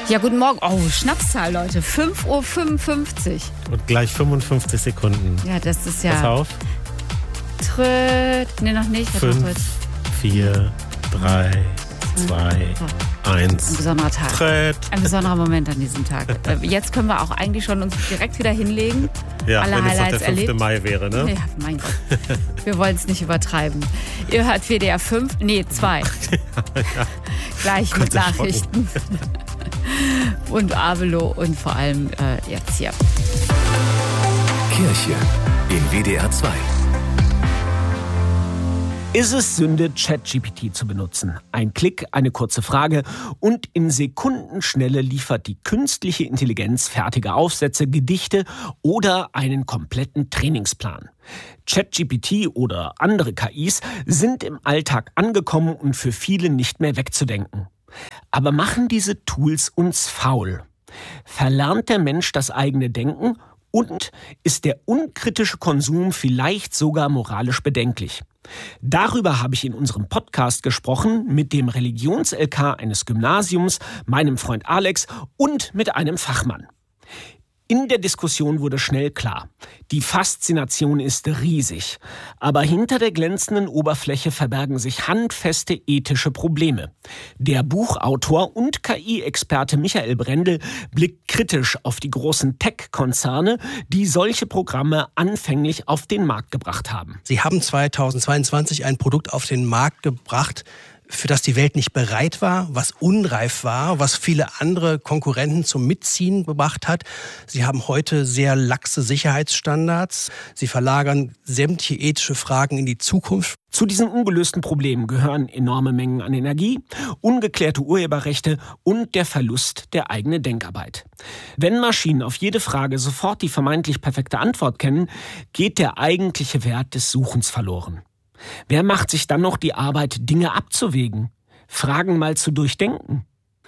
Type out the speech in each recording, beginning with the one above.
Ja, guten Morgen. Oh, Schnapszahl, Leute. 5:55 Uhr. Und gleich 55 Sekunden. Ja, das ist ja... Pass auf. Tritt. Nee, noch nicht. 5, 4, 3, 2, 1. Ein besonderer Tag. Tritt. Ein besonderer Moment an diesem Tag. Jetzt können wir auch eigentlich schon uns direkt wieder hinlegen. Ja, alle wenn es Highlights doch der 5. erlebt. Mai wäre, ne? Ja, mein Gott. Wir wollen es nicht übertreiben. Ihr hört WDR 5, nee, 2. Ja. Gleich Gott mit sei Dank. Nachrichten. Und Avelo und vor allem jetzt hier. Kirche in WDR 2. Ist es Sünde, ChatGPT zu benutzen? Ein Klick, eine kurze Frage und in Sekundenschnelle liefert die künstliche Intelligenz fertige Aufsätze, Gedichte oder einen kompletten Trainingsplan. ChatGPT oder andere KIs sind im Alltag angekommen und für viele nicht mehr wegzudenken. Aber machen diese Tools uns faul? Verlernt der Mensch das eigene Denken? Und ist der unkritische Konsum vielleicht sogar moralisch bedenklich? Darüber habe ich in unserem Podcast gesprochen mit dem Religions-LK eines Gymnasiums, meinem Freund Alex und mit einem Fachmann. In der Diskussion wurde schnell klar, die Faszination ist riesig, aber hinter der glänzenden Oberfläche verbergen sich handfeste ethische Probleme. Der Buchautor und KI-Experte Michael Brendel blickt kritisch auf die großen Tech-Konzerne, die solche Programme anfänglich auf den Markt gebracht haben. Sie haben 2022 ein Produkt auf den Markt gebracht, für das die Welt nicht bereit war, was unreif war, was viele andere Konkurrenten zum Mitziehen gebracht hat. Sie haben heute sehr laxe Sicherheitsstandards. Sie verlagern sämtliche ethische Fragen in die Zukunft. Zu diesen ungelösten Problemen gehören enorme Mengen an Energie, ungeklärte Urheberrechte und der Verlust der eigenen Denkarbeit. Wenn Maschinen auf jede Frage sofort die vermeintlich perfekte Antwort kennen, geht der eigentliche Wert des Suchens verloren. Wer macht sich dann noch die Arbeit, Dinge abzuwägen, Fragen mal zu durchdenken?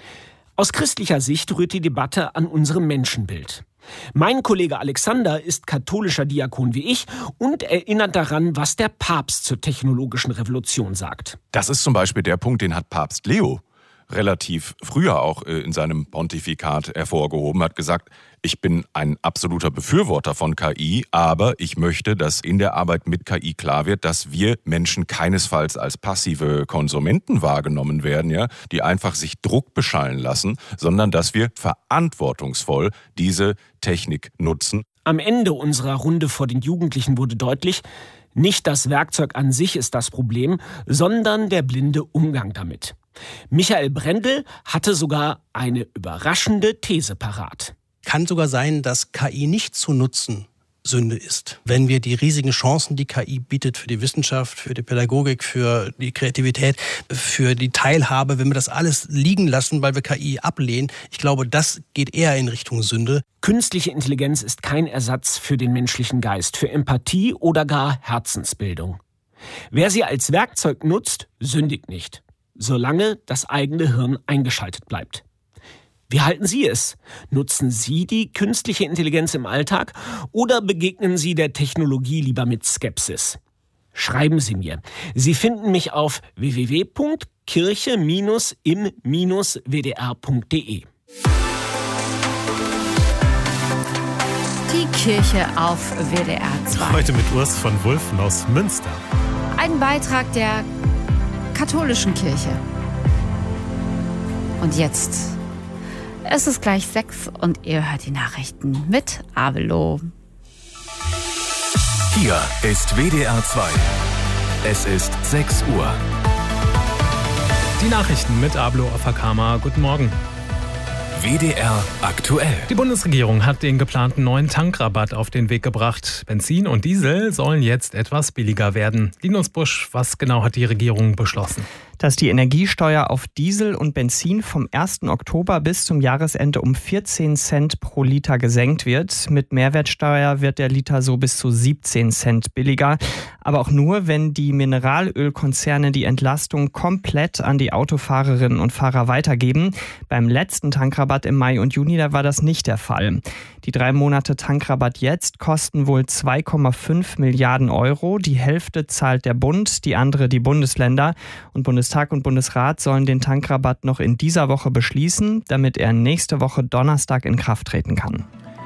Aus christlicher Sicht rührt die Debatte an unserem Menschenbild. Mein Kollege Alexander ist katholischer Diakon wie ich und erinnert daran, was der Papst zur technologischen Revolution sagt. Das ist zum Beispiel der Punkt, den hat Papst Leo relativ früher auch in seinem Pontifikat hervorgehoben, hat gesagt, ich bin ein absoluter Befürworter von KI, aber ich möchte, dass in der Arbeit mit KI klar wird, dass wir Menschen keinesfalls als passive Konsumenten wahrgenommen werden, ja, die einfach sich Druck beschallen lassen, sondern dass wir verantwortungsvoll diese Technik nutzen. Am Ende unserer Runde vor den Jugendlichen wurde deutlich, nicht das Werkzeug an sich ist das Problem, sondern der blinde Umgang damit. Michael Brendel hatte sogar eine überraschende These parat. Kann sogar sein, dass KI nicht zu nutzen Sünde ist. Wenn wir die riesigen Chancen, die KI bietet für die Wissenschaft, für die Pädagogik, für die Kreativität, für die Teilhabe, wenn wir das alles liegen lassen, weil wir KI ablehnen, ich glaube, das geht eher in Richtung Sünde. Künstliche Intelligenz ist kein Ersatz für den menschlichen Geist, für Empathie oder gar Herzensbildung. Wer sie als Werkzeug nutzt, sündigt nicht, solange das eigene Hirn eingeschaltet bleibt. Wie halten Sie es? Nutzen Sie die künstliche Intelligenz im Alltag oder begegnen Sie der Technologie lieber mit Skepsis? Schreiben Sie mir. Sie finden mich auf www.kirche-im-wdr.de. Die Kirche auf WDR 2. Heute mit Urs von Wulffen aus Münster. Ein Beitrag der katholischen Kirche. Und jetzt... Es ist gleich 6 und ihr hört die Nachrichten mit Avelo. Hier ist WDR 2. Es ist 6 Uhr. Die Nachrichten mit Avelo Afakama. Guten Morgen. WDR aktuell. Die Bundesregierung hat den geplanten neuen Tankrabatt auf den Weg gebracht. Benzin und Diesel sollen jetzt etwas billiger werden. Linus Busch, was genau hat die Regierung beschlossen? Dass die Energiesteuer auf Diesel und Benzin vom 1. Oktober bis zum Jahresende um 14 Cent pro Liter gesenkt wird. Mit Mehrwertsteuer wird der Liter so bis zu 17 Cent billiger. Aber auch nur, wenn die Mineralölkonzerne die Entlastung komplett an die Autofahrerinnen und Fahrer weitergeben. Beim letzten Tankrabatt im Mai und Juni, da war das nicht der Fall. Die 3 Monate Tankrabatt jetzt kosten wohl 2,5 Milliarden Euro. Die Hälfte zahlt der Bund, die andere die Bundesländer. Und Bundesregierung Bundestag und Bundesrat sollen den Tankrabatt noch in dieser Woche beschließen, damit er nächste Woche Donnerstag in Kraft treten kann.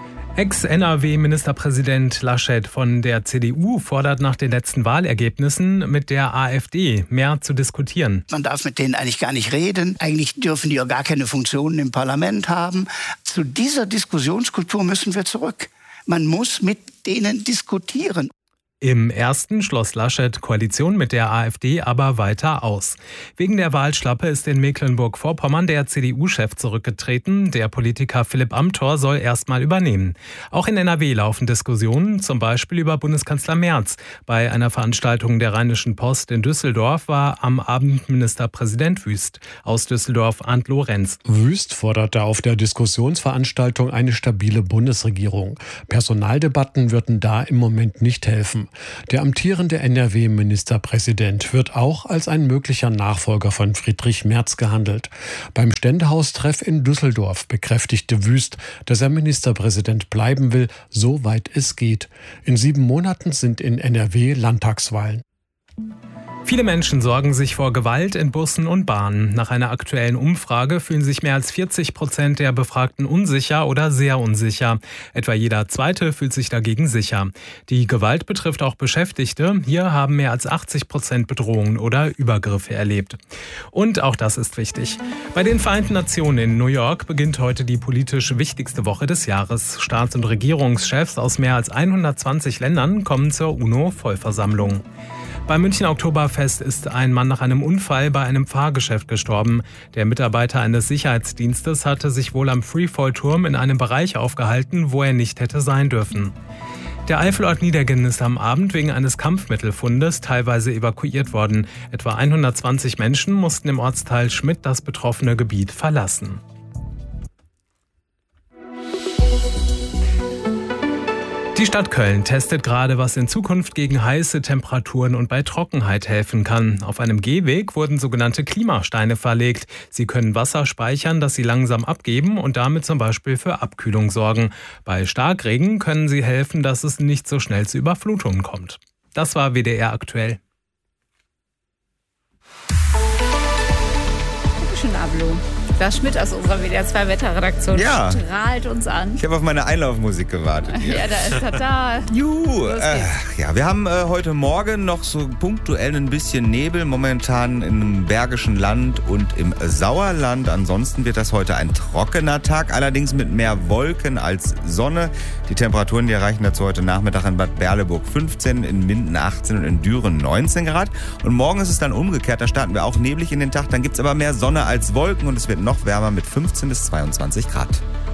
Ex-NRW-Ministerpräsident Laschet von der CDU fordert nach den letzten Wahlergebnissen mit der AfD mehr zu diskutieren. Man darf mit denen eigentlich gar nicht reden. Eigentlich dürfen die auch gar keine Funktionen im Parlament haben. Zu dieser Diskussionskultur müssen wir zurück. Man muss mit denen diskutieren. Im ersten schloss Laschet Koalition mit der AfD aber weiter aus. Wegen der Wahlschlappe ist in Mecklenburg-Vorpommern der CDU-Chef zurückgetreten. Der Politiker Philipp Amthor soll erstmal übernehmen. Auch in NRW laufen Diskussionen, zum Beispiel über Bundeskanzler Merz. Bei einer Veranstaltung der Rheinischen Post in Düsseldorf war am Abend Ministerpräsident Wüst. Aus Düsseldorf Arndt Lorenz. Wüst forderte auf der Diskussionsveranstaltung eine stabile Bundesregierung. Personaldebatten würden da im Moment nicht helfen. Der amtierende NRW-Ministerpräsident wird auch als ein möglicher Nachfolger von Friedrich Merz gehandelt. Beim Ständehaustreff in Düsseldorf bekräftigte Wüst, dass er Ministerpräsident bleiben will, soweit es geht. In 7 Monaten sind in NRW Landtagswahlen. Viele Menschen sorgen sich vor Gewalt in Bussen und Bahnen. Nach einer aktuellen Umfrage fühlen sich mehr als 40% der Befragten unsicher oder sehr unsicher. Etwa jeder Zweite fühlt sich dagegen sicher. Die Gewalt betrifft auch Beschäftigte. Hier haben mehr als 80% Bedrohungen oder Übergriffe erlebt. Und auch das ist wichtig. Bei den Vereinten Nationen in New York beginnt heute die politisch wichtigste Woche des Jahres. Staats- und Regierungschefs aus mehr als 120 Ländern kommen zur UNO-Vollversammlung. Beim München Oktoberfest ist ein Mann nach einem Unfall bei einem Fahrgeschäft gestorben. Der Mitarbeiter eines Sicherheitsdienstes hatte sich wohl am Freefall-Turm in einem Bereich aufgehalten, wo er nicht hätte sein dürfen. Der Eifelort Niedergen ist am Abend wegen eines Kampfmittelfundes teilweise evakuiert worden. Etwa 120 Menschen mussten im Ortsteil Schmidt das betroffene Gebiet verlassen. Die Stadt Köln testet gerade, was in Zukunft gegen heiße Temperaturen und bei Trockenheit helfen kann. Auf einem Gehweg wurden sogenannte Klimasteine verlegt. Sie können Wasser speichern, das sie langsam abgeben und damit zum Beispiel für Abkühlung sorgen. Bei Starkregen können sie helfen, dass es nicht so schnell zu Überflutungen kommt. Das war WDR aktuell. Dankeschön, Ablo. Lars Schmidt aus unserer WDR2-Wetterredaktion strahlt uns an. Ich habe auf meine Einlaufmusik gewartet. Hier. Ja, da ist er da. Juhu! Ja, wir haben heute Morgen noch so punktuell ein bisschen Nebel, momentan im Bergischen Land und im Sauerland. Ansonsten wird das heute ein trockener Tag, allerdings mit mehr Wolken als Sonne. Die Temperaturen, die erreichen dazu heute Nachmittag in Bad Berleburg 15, in Minden 18 und in Düren 19 Grad. Und morgen ist es dann umgekehrt, da starten wir auch neblig in den Tag. Dann gibt es aber mehr Sonne als Wolken und es wird noch wärmer mit 15 bis 22 Grad.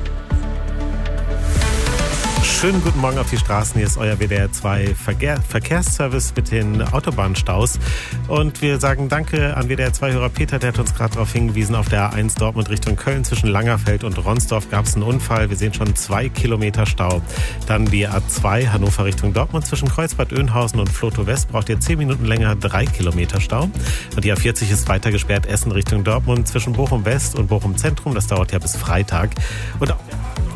Schönen guten Morgen auf die Straßen. Hier ist euer WDR2 Verkehrsservice mit den Autobahnstaus. Und wir sagen Danke an WDR2-Hörer Peter, der hat uns gerade darauf hingewiesen, auf der A1 Dortmund Richtung Köln zwischen Langerfeld und Ronsdorf gab es einen Unfall. Wir sehen schon 2 Kilometer Stau. Dann die A2 Hannover Richtung Dortmund zwischen Kreuzbad Oeynhausen und Flotow West braucht ihr 10 Minuten länger, 3 Kilometer Stau. Und die A40 ist weiter gesperrt, Essen Richtung Dortmund zwischen Bochum West und Bochum Zentrum. Das dauert ja bis Freitag. Und auch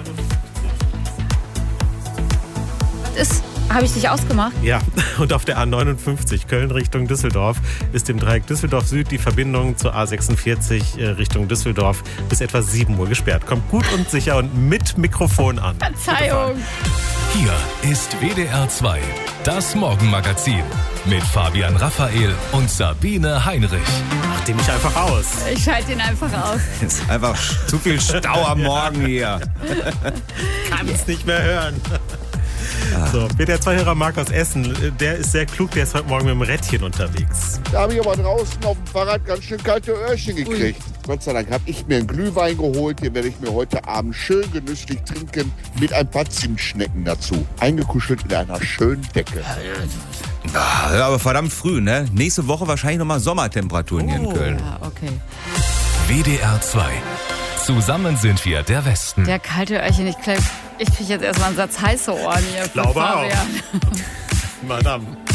Habe ich dich ausgemacht? Ja, und auf der A59 Köln Richtung Düsseldorf ist im Dreieck Düsseldorf Süd die Verbindung zur A46 Richtung Düsseldorf bis etwa 7 Uhr gesperrt. Kommt gut und sicher und mit Mikrofon an. Verzeihung. Hier ist WDR 2, das Morgenmagazin mit Fabian Raphael und Sabine Heinrich. Mach den nicht einfach aus. Ich schalte ihn einfach aus. Es ist einfach zu viel Stau am Morgen hier. Kann es nicht mehr hören. So, WDR2-Hörer Marc aus Essen, der ist sehr klug, der ist heute Morgen mit dem Rädchen unterwegs. Da habe ich aber draußen auf dem Fahrrad ganz schön kalte Öhrchen gekriegt. Gott sei Dank habe ich mir einen Glühwein geholt, den werde ich mir heute Abend schön genüsslich trinken, mit ein paar Zimtschnecken dazu. Eingekuschelt in einer schönen Decke. Ja, aber verdammt früh, ne? Nächste Woche wahrscheinlich nochmal Sommertemperaturen hier in Köln. Ja, okay. WDR 2. Zusammen sind wir der Westen. Der kalte Öhrchen, ich kriege jetzt erstmal einen Satz heiße Ohren hier. Ich glaube auch. Madame.